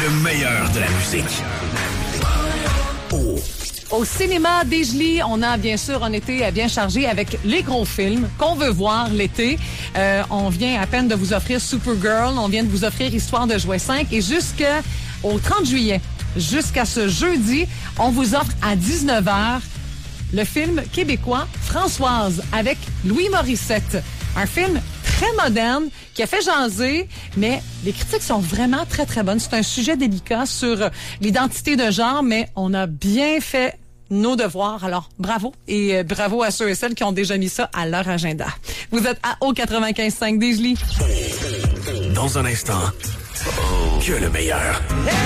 Le meilleur de la musique. Au cinéma Desjolies, on a bien sûr un été bien chargé avec les gros films qu'on veut voir l'été. On vient à peine de vous offrir Supergirl, on vient de vous offrir Histoire de jouet 5 et jusqu'au 30 juillet, jusqu'à ce jeudi, on vous offre à 19h le film québécois Françoise avec Louis Morissette. Un film très moderne qui a fait jaser, mais les critiques sont vraiment très, très bonnes. C'est un sujet délicat sur l'identité de genre, mais on a bien fait nos devoirs. Alors, bravo et bravo à ceux et celles qui ont déjà mis ça à leur agenda. Vous êtes à O95.5 Desjolies. Dans un instant, que le meilleur.